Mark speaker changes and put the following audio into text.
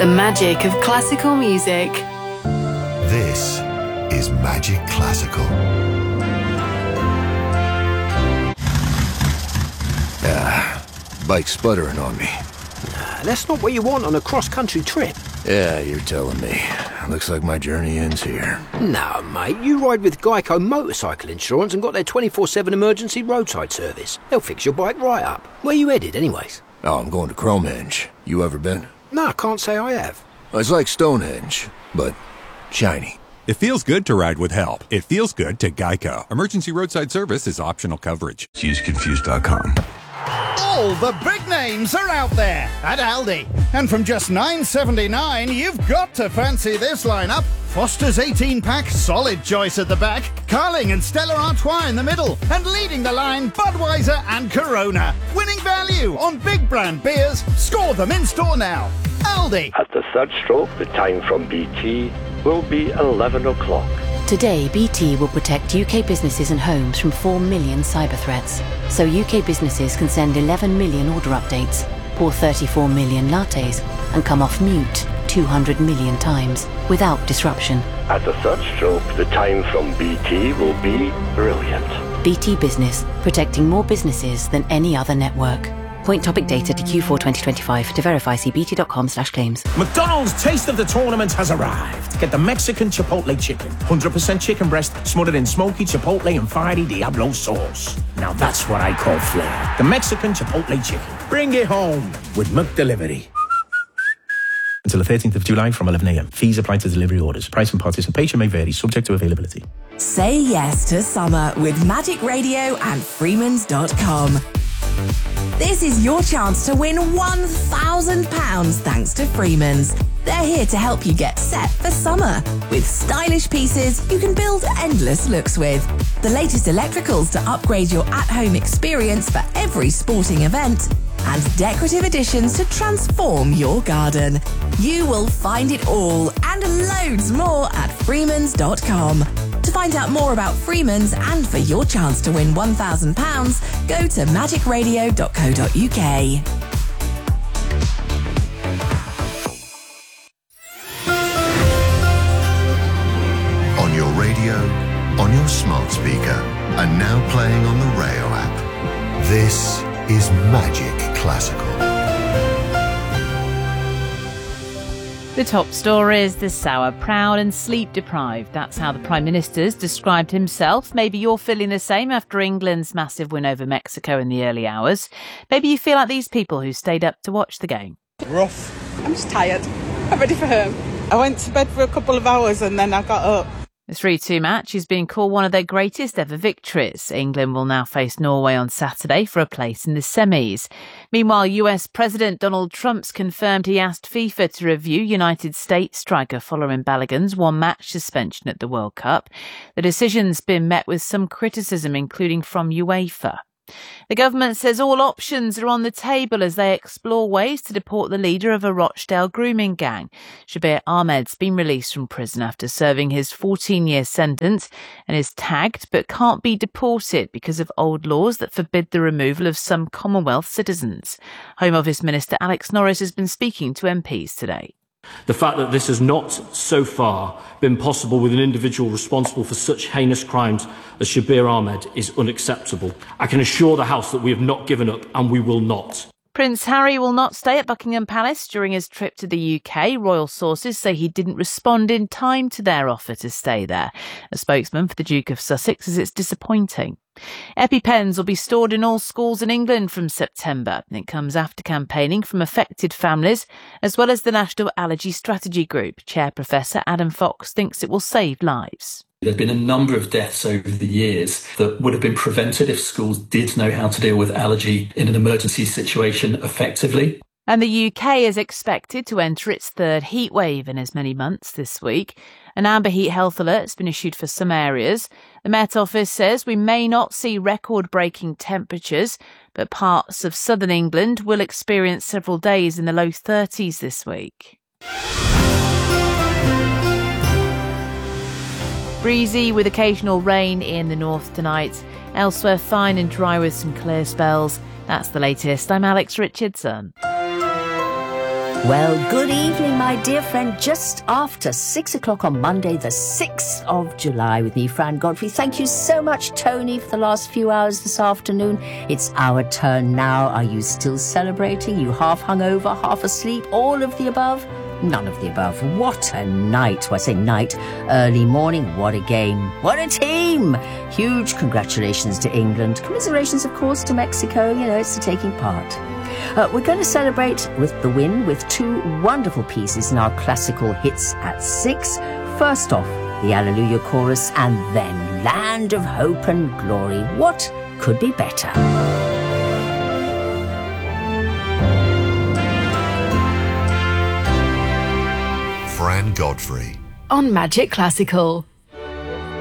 Speaker 1: The magic of classical music.
Speaker 2: This is Magic Classical.
Speaker 3: Bike's sputtering on me.
Speaker 4: That's not what you want on a cross-country trip.
Speaker 3: Yeah, you're telling me. Looks like my journey ends here.
Speaker 4: No, mate, you ride with Geico Motorcycle Insurance and got their 24/7 emergency roadside service. They'll fix your bike right up. Where you headed, anyways?
Speaker 3: Oh, I'm going to Cromhenge. You ever been?
Speaker 4: No, I can't say I have.
Speaker 3: It's like Stonehenge, but shiny.
Speaker 5: It feels good to ride with help. It feels good to Geico. Emergency roadside service is optional coverage.
Speaker 3: Use Confused.com.
Speaker 6: All the big names are out there at Aldi. And from just $9.79, you've got to fancy this lineup. Foster's 18-pack, solid choice at the back. Carling and Stella Artois in the middle. And leading the line, Budweiser and Corona. Winning value on big brand beers. Score them in store now. Aldi.
Speaker 7: At the third stroke, the time from BT will be 11 o'clock.
Speaker 1: Today, BT will protect UK businesses and homes from 4 million cyber threats. So UK businesses can send 11 million order updates, pour 34 million lattes, and come off mute 200 million times without disruption.
Speaker 7: At the third stroke, the time from BT will be brilliant.
Speaker 1: BT Business, protecting more businesses than any other network. Point topic data to Q4 2025. To verify, see bt.com/claims.
Speaker 8: McDonald's Taste of the Tournament has arrived. Get the Mexican Chipotle Chicken. 100% chicken breast smothered in smoky Chipotle and fiery Diablo sauce. Now that's what I call flair. The Mexican Chipotle Chicken. Bring it home with McDelivery. Until the 13th of July from 11 a.m. Fees apply to delivery orders. Price and participation may vary, subject to availability.
Speaker 9: Say yes to summer with Magic Radio and Freemans.com. This is your chance to win £1,000 thanks to Freemans. They're here to help you get set for summer with stylish pieces you can build endless looks with. The latest electricals to upgrade your at-home experience for every sporting event and decorative additions to transform your garden. You will find it all and loads more at Freemans.com. To find out more about Freemans and for your chance to win £1,000, go to magicradio.co.uk.
Speaker 2: On your radio, on your smart speaker, and now playing on the Rayo app. This is Magic Classical.
Speaker 10: The top stories this hour: proud and sleep deprived. That's how the Prime Minister's described himself. Maybe you're feeling the same after England's massive win over Mexico in the early hours. Maybe you feel like these people who stayed up to watch the game.
Speaker 11: Rough. I'm just tired. I'm ready for home. I went to bed for a couple of hours and then I got up.
Speaker 10: The 3-2 match is being called one of their greatest ever victories. England will now face Norway on Saturday for a place in the semis. Meanwhile, US President Donald Trump's confirmed he asked FIFA to review United States striker Folarin Balogun's one-match suspension at the World Cup. The decision's been met with some criticism, including from UEFA. The government says all options are on the table as they explore ways to deport the leader of a Rochdale grooming gang. Shabir Ahmed's been released from prison after serving his 14-year sentence and is tagged but can't be deported because of old laws that forbid the removal of some Commonwealth citizens. Home Office Minister Alex Norris has been speaking to MPs today.
Speaker 12: The fact that this has not so far been possible with an individual responsible for such heinous crimes as Shabir Ahmed is unacceptable. I can assure the House that we have not given up and we will not.
Speaker 10: Prince Harry will not stay at Buckingham Palace during his trip to the UK. Royal sources say he didn't respond in time to their offer to stay there. A spokesman for the Duke of Sussex says it's disappointing. EpiPens will be stored in all schools in England from September. It comes after campaigning from affected families, as well as the National Allergy Strategy Group. Chair Professor Adam Fox thinks it will save lives.
Speaker 13: There have been a number of deaths over the years that would have been prevented if schools did know how to deal with allergy in an emergency situation effectively.
Speaker 10: And the UK is expected to enter its third heat wave in as many months this week. An amber heat health alert has been issued for some areas. The Met Office says we may not see record-breaking temperatures, but parts of southern England will experience several days in the low 30s this week. Breezy with occasional rain in the north tonight. Elsewhere, fine and dry with some clear spells. That's the latest. I'm Alex Richardson.
Speaker 14: Well, good evening, my dear friend. Just after 6 o'clock on Monday, the 6th of July, with me, Fran Godfrey. Thank you so much, Tony, for the last few hours this afternoon. It's our turn now. Are you still celebrating? You half hungover, half asleep, all of the above? None of the above. What a night. Well, I say night, early morning. What a game. What a team. Huge congratulations to England. Commiserations, of course, to Mexico. You know, it's the taking part. We're going to celebrate with the win with two wonderful pieces in our classical hits at 6. First off, the Alleluia chorus, and then Land of Hope and Glory. What could be better?
Speaker 2: Fran Godfrey.
Speaker 15: On Magic Classical.